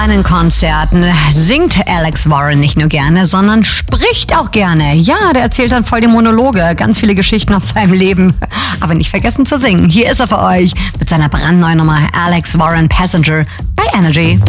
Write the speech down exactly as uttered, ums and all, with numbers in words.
seinen Konzerten singt Alex Warren nicht nur gerne, sondern spricht auch gerne. Ja, der erzählt dann voll die Monologe, ganz viele Geschichten aus seinem Leben. Aber nicht vergessen zu singen. Hier ist er für euch mit seiner brandneuen Nummer Alex Warren Passenger bei Energy.